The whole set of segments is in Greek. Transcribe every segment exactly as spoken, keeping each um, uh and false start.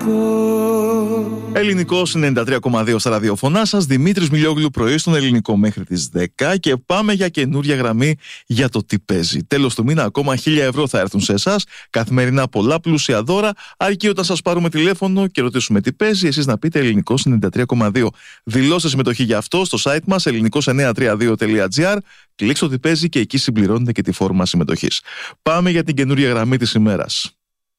Ελληνικός ενενήντα τρία κόμμα δύο στα ραδιοφωνά σας, Δημήτρης Μιλιόγλου, πρωί στον Ελληνικό μέχρι τις δέκα και πάμε για καινούρια γραμμή για το τι παίζει. Τέλος του μήνα ακόμα χίλια ευρώ θα έρθουν σε εσάς, καθημερινά πολλά πλούσια δώρα, αρκεί όταν σας πάρουμε τηλέφωνο και ρωτήσουμε τι παίζει, εσείς να πείτε Ελληνικός ενενήντα τρία κόμμα δύο. Δηλώστε συμμετοχή γι' αυτό στο site μας ελληνικός εννιακόσια τριάντα δύο τελεία τζι άρ, κλείξτε τι παίζει και εκεί συμπληρώνετε και τη φόρμα συμμετοχής. Πάμε για την καινούρια γραμμή της ημέρας.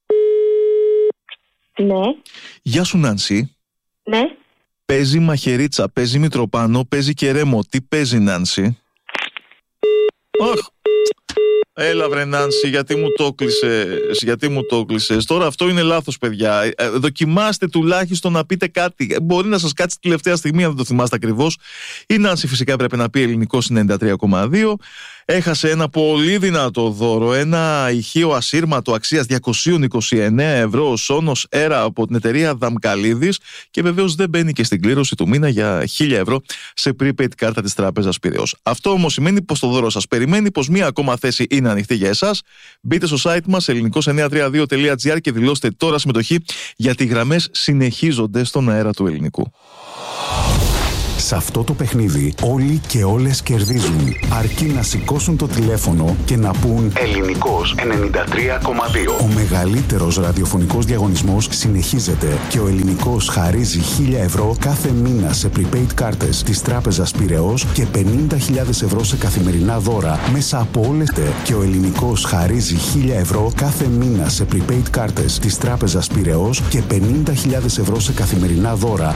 Ναι. Γεια σου Νάνση. Ναι. Παίζει μαχαιρίτσα, παίζει Μητροπάνο, παίζει κερέμο. Τι παίζει Νάνση? Αχ. Έλα βρε Νάνση, γιατί μου το κλείσες, γιατί μου το κλείσες. Τώρα αυτό είναι λάθος παιδιά. Ε, δοκιμάστε τουλάχιστον να πείτε κάτι. Μπορεί να σας κάτσει τελευταία στιγμή αν δεν το θυμάστε ακριβώς. Η Νάνση φυσικά πρέπει να πει Ελληνικός ενενήντα τρία κόμμα δύο. Έχασε ένα πολύ δυνατό δώρο, ένα ηχείο ασύρματο αξίας διακόσια είκοσι εννέα ευρώ Sonos Era από την εταιρεία Δαμκαλίδης και βεβαίως δεν μπαίνει και στην κλήρωση του μήνα για χίλια ευρώ σε prepaid κάρτα της Τράπεζας Πειραιώς. Αυτό όμως σημαίνει πως το δώρο σας περιμένει, πως μία ακόμα θέση είναι ανοιχτή για εσάς. Μπείτε στο site μας ελληνικός εννιακόσια τριάντα δύο τελεία τζι άρ και δηλώστε τώρα συμμετοχή, γιατί οι γραμμές συνεχίζονται στον αέρα του ελληνικού. Σε αυτό το παιχνίδι όλοι και όλες κερδίζουν, αρκεί να σηκώσουν το τηλέφωνο και να πούν Ελληνικός ενενήντα τρία κόμμα δύο. Ο μεγαλύτερος ραδιοφωνικός διαγωνισμός συνεχίζεται και ο Ελληνικός χαρίζει χίλια ευρώ κάθε μήνα σε prepaid κάρτες της Τράπεζας Πειραιώς και πενήντα χιλιάδες ευρώ σε καθημερινά δώρα μέσα από όλες. Και ο Ελληνικός χαρίζει χίλια ευρώ κάθε μήνα σε prepaid κάρτες της Τράπεζας Πειραιώς και πενήντα χιλιάδες ευρώ σε καθημερινά δώρα